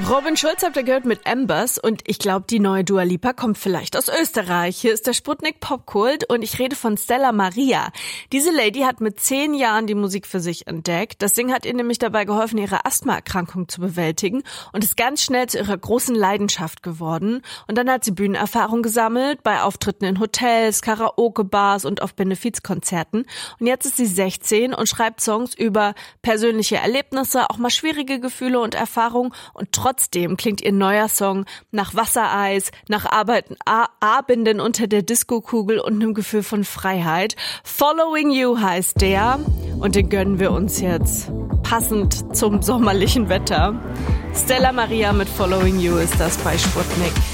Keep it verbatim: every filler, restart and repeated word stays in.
Robin Schulz habt ihr gehört mit Embers und ich glaube, die neue Dua Lipa kommt vielleicht aus Österreich. Hier ist der Sputnik Popkult und ich rede von Stella Maria. Diese Lady hat mit zehn Jahren die Musik für sich entdeckt. Das Singen hat ihr nämlich dabei geholfen, ihre Asthmaerkrankung zu bewältigen und ist ganz schnell zu ihrer großen Leidenschaft geworden. Und dann hat sie Bühnenerfahrung gesammelt bei Auftritten in Hotels, Karaoke-Bars und auf Benefizkonzerten. Und jetzt ist sie sechzehn und schreibt Songs über persönliche Erlebnisse, auch mal schwierige Gefühle und Erfahrungen und trotzdem Trotzdem klingt ihr neuer Song nach Wassereis, nach Arbeiten, A- Abenden unter der Diskokugel und einem Gefühl von Freiheit. Following You heißt der und den gönnen wir uns jetzt passend zum sommerlichen Wetter. Stella Maria mit Following You ist das bei Sputnik.